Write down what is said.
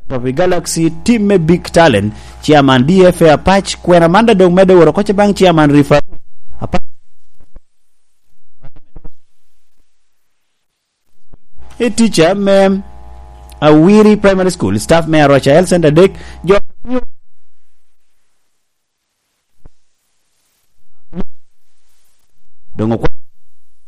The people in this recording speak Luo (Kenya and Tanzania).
of the Galaxy team me big talent chairman DFA Patch kwena manda dong mede woro koche bang chairman refer a teacher me a Weary Primary School staff me Rochael Center Dick dongo